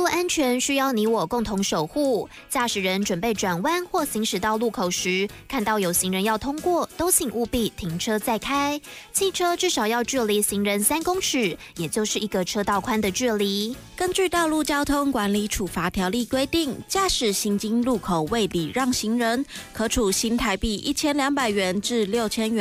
安全需要你我共同守护。驾驶人准备转弯或行驶到路口时，看到有行人要通过，都请务必停车再开。汽车至少要距离行人3公尺，也就是1个车道宽的距离。 根据《道路交通管理处罚条例》规定，驾驶行经路口未礼让行人，可处新台币1200元至6000元。